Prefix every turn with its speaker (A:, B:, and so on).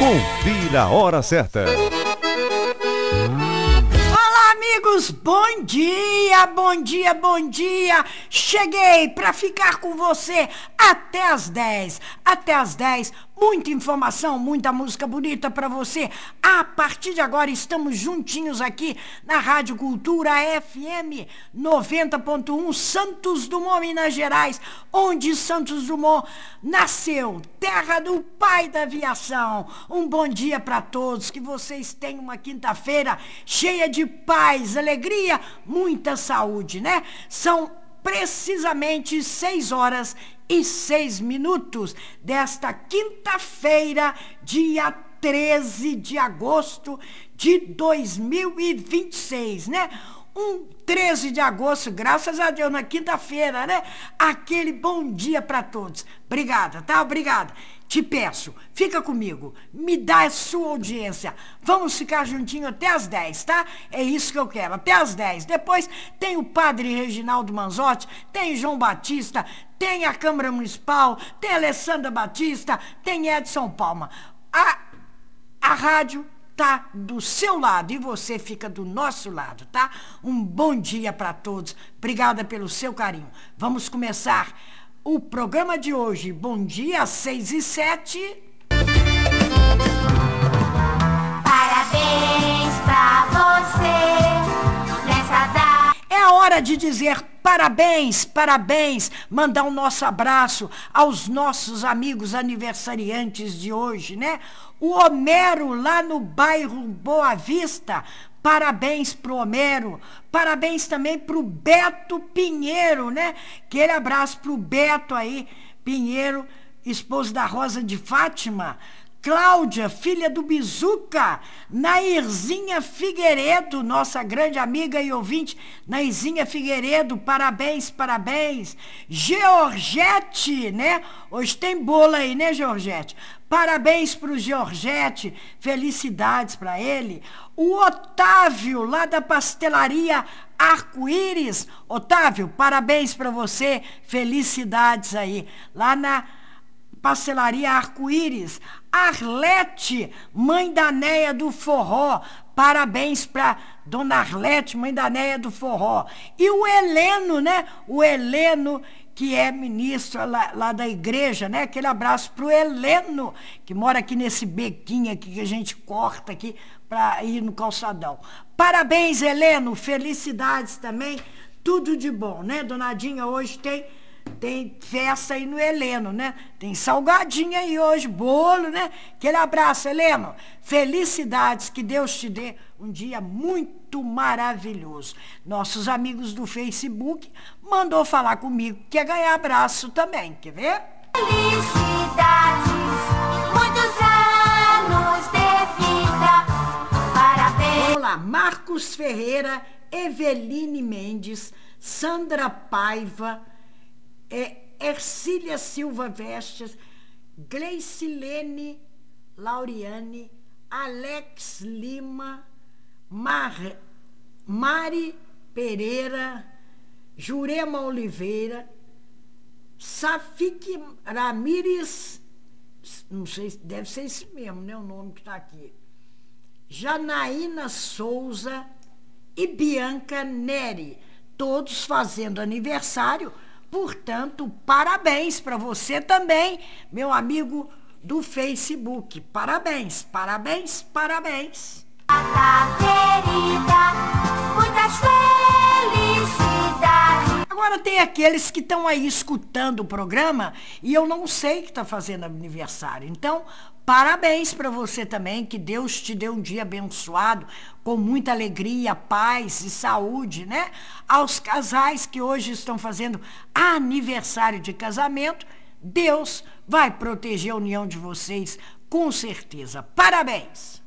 A: Confira a hora certa.
B: Olá, amigos, bom dia, bom dia, bom dia. Cheguei para ficar com você até as 10. Até as 10, muita informação, muita música bonita para você. A partir de agora estamos juntinhos aqui na Rádio Cultura FM 90.1 Santos Dumont, Minas Gerais, onde Santos Dumont nasceu, terra do pai da aviação. Um bom dia para todos, que vocês tenham uma quinta-feira cheia de paz, alegria, muita saúde, né? São precisamente 6h06 desta quinta-feira, dia 13 de agosto de 2026, né? 13 de agosto, graças a Deus, na quinta-feira, né? Aquele bom dia para todos. Obrigada, tá? Obrigada. Te peço, fica comigo, me dá a sua audiência. Vamos ficar juntinho até as 10, tá? É isso que eu quero, até as 10. Depois tem o padre Reginaldo Manzotti, tem João Batista, tem a Câmara Municipal, tem a Alessandra Batista, tem Edson Palma. A rádio tá do seu lado e você fica do nosso lado, tá? Um bom dia para todos. Obrigada pelo seu carinho. Vamos começar o programa de hoje. Bom dia, 6h07.
C: Parabéns pra você nessa data.
B: É hora de dizer parabéns, parabéns, mandar um nosso abraço aos nossos amigos aniversariantes de hoje, né? O Homero, lá no bairro Boa Vista, parabéns pro Homero, parabéns também pro Beto Pinheiro, né? Aquele abraço pro Beto aí, Pinheiro, esposo da Rosa de Fátima. Cláudia, filha do Bizuca, Nairzinha Figueiredo, nossa grande amiga e ouvinte, Nairzinha Figueiredo, parabéns, parabéns. Georgette, né? Hoje tem bolo aí, né, Georgette? Parabéns pro Georgette, felicidades para ele. O Otávio, lá da pastelaria Arco-Íris. Otávio, parabéns para você, felicidades aí. Lá na Pastelaria Arco-Íris. Arlete, mãe da Néia do Forró. Parabéns para Dona Arlete, mãe da Néia do Forró. E o Heleno, né? O Heleno, que é ministro lá da igreja, né? Aquele abraço pro Heleno, que mora aqui nesse bequinho aqui que a gente corta aqui para ir no calçadão. Parabéns, Heleno. Felicidades também. Tudo de bom, né? Donadinha hoje tem festa aí no Heleno, né? Tem salgadinho aí hoje, bolo, né? Aquele abraço, Heleno. Felicidades, que Deus te dê um dia muito maravilhoso. Nossos amigos do Facebook mandou falar comigo que quer ganhar abraço também, quer ver?
C: Felicidades, muitos anos de vida. Parabéns.
B: Vamos lá, Marcos Ferreira, Eveline Mendes, Sandra Paiva, Ercília Silva Vestes, Gleicilene Lauriane, Alex Lima, Mari Pereira, Jurema Oliveira, Safik Ramires, não sei, deve ser esse mesmo, né, o nome que está aqui, Janaína Souza e Bianca Neri, todos fazendo aniversário. Portanto, parabéns para você também, meu amigo do Facebook. Parabéns, parabéns, parabéns.
C: Querida, muitas felicidades.
B: Agora tem aqueles que estão aí escutando o programa e eu não sei que está fazendo aniversário. Então, parabéns para você também, que Deus te dê um dia abençoado, com muita alegria, paz e saúde, né? Aos casais que hoje estão fazendo aniversário de casamento, Deus vai proteger a união de vocês, com certeza. Parabéns!